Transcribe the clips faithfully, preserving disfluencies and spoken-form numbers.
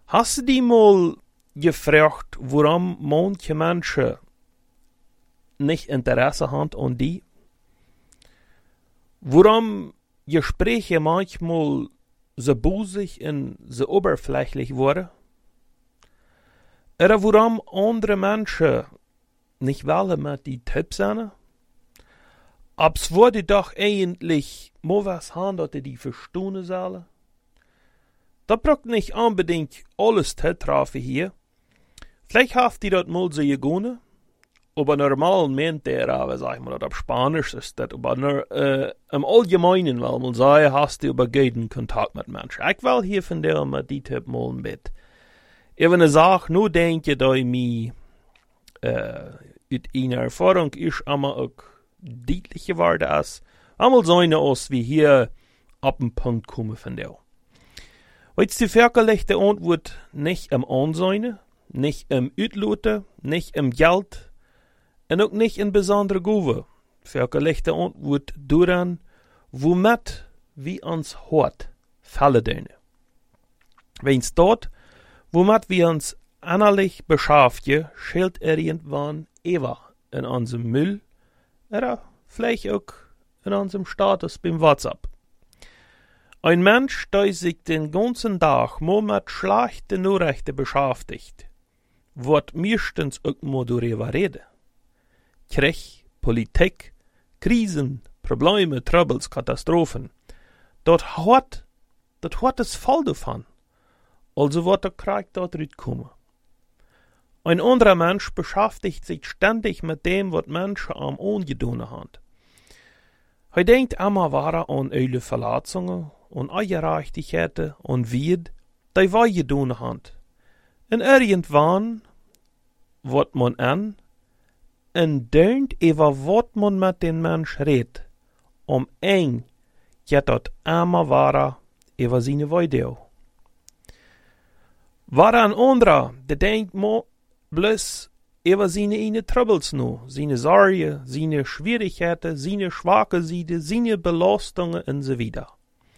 Hast du die mal gefragt, warum manche Menschen nicht Interesse haben an die? Warum Gespräche manchmal so busig und so oberflächlich wurden? Oder warum andere Menschen nicht wollen mit die Typ sein? Abs wurde doch eigentlich mal was haben, dass die verstehen sollen? Da braucht nicht unbedingt alles treffen hier. Vielleicht haft die dort mal so gegangen. Aber normal meint der aber, sag ich mal, das auf Spanisch ist das, aber nur, äh, im Allgemeinen, weil man sagen, hast du über guten Kontakt mit Menschen. Ich will hier von der mit die Typ mal ein bisschen. Even eine Sache, nur denke, dass ich mich, äh, uit eine Erfahrung ist, aber auch deutlich geworden ist. Einmal so eine aus, wie hier ab dem Punkt kommen von der. Jetzt die verkehrliche Antwort nicht im Ansehen, nicht im Utloten, nicht im Geld und auch nicht in besondere Gove. Verkehrliche Antwort daran, womit wir uns hart fallen dürfen. Wenn's dort, womit wir uns innerlich beschäftigen, schält irgendwann Eva in unserem Müll oder vielleicht auch in unserem Status beim WhatsApp. Ein Mensch, der sich den ganzen Tag nur mit schlechten Nachrichten beschäftigt, wird meistens auch mal darüber reden. Krieg, Politik, Krisen, Probleme, Troubles, Katastrophen. Dort hat, dort hat es Fall davon. Also wird der Krieg dort rauskommen. Ein anderer Mensch beschäftigt sich ständig mit dem, was Menschen am Ungedonen haben. Er denkt immer wieder an alle Verletzungen und Ungerechtigkeiten und Wied, die wir gedonen haben. Und irgendwann wird man an und denkt über was man mit den Menschen redet, um eng geht dort immer wieder über seine Video. War ein anderer, der denkt mo bloß über seine eine Troubles nu, seine Sorgen, seine Schwierigkeiten, seine schwache Seite, seine Belastungen und so weiter.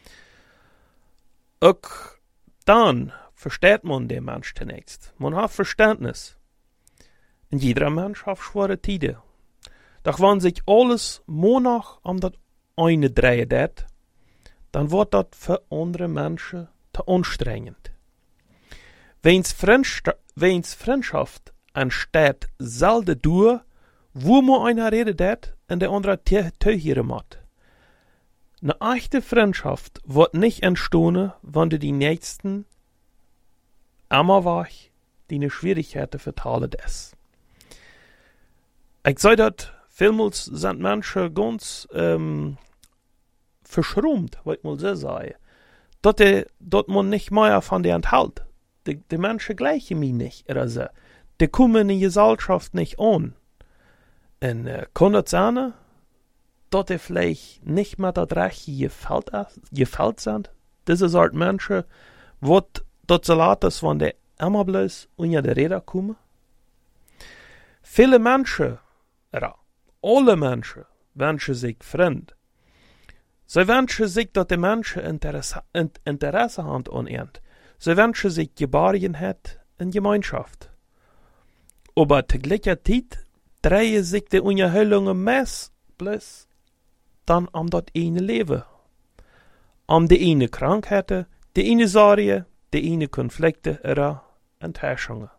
Auch dann versteht man den Mensch zunächst. Man hat Verständnis. Und jeder Mensch hat schwere Tide. Doch wenn sich alles monach um das eine dreht, dann wird das für andere Menschen zu anstrengend. Wenn's Freundschaft entsteht selten durch, wo man einer redet und der andere Tücher macht. Eine echte Freundschaft wird nicht entstehen, wenn du die Nächsten immer wach deine Schwierigkeiten verteilen ist. Ich sage das, vielmals sind Menschen ganz ähm, verschrumpft, was ich mal so sagen. Dass man nicht mehr von der enthält. Die, die Menschen gleichen mich nicht, oder so. Die kommen in die Gesellschaft nicht an. Und äh, kann das sein, dass die vielleicht nicht mehr das Recht gefällt, gefällt sind? Diese Art Menschen, was dort so laut ist, wenn die immer bloß unter der Rede kommen? Viele Menschen, oder alle Menschen, wünschen sich fremd. Sie wünschen sich, dass die Menschen Interesse, Interesse haben an ihnen. Sie wünschen sich Geborgenheit in Gemeinschaft. Aber zur gleichen Zeit drehen sich die Unterhöhlungen meist bloß dann um das eine Leben. Um die eine Krankheiten, die eine Sorge, die eine Konflikte oder Enttäuschungen.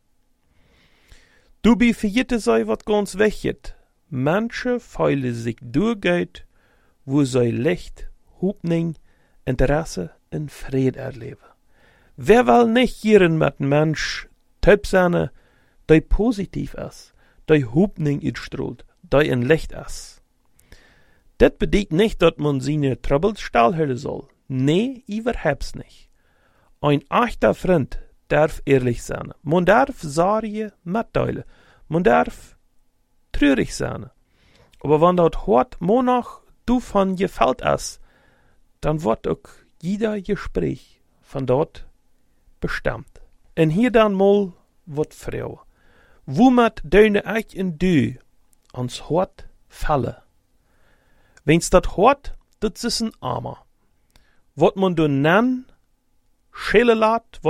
Dabei vergeht sei was ganz wichtig. Menschen fühlen sich durchgeht, wo sie Licht, Hoffnung, Interesse und Frieden erleben. Wer will nicht hier mit einem Mensch Typ sein, der positiv ist, der Hoffnung ausstrahlt, der ein Licht ist? Das bedeutet nicht, dass man seine Troubles stillhalten soll. Nee, überhaupt nicht. Ein echter Freund darf ehrlich sein. Man darf Sorgen mitteilen. Man darf traurig sein. Aber wenn das hart monach davon gefällt ist, dann wird auch jeder Gespräch von dort bestimmt. Und hier dann mal wat Frau. Womit deine ich in du ans Hort fallen? Wenn's dat Hort, dat is ein Armer. Wat man do nen, schelle laat,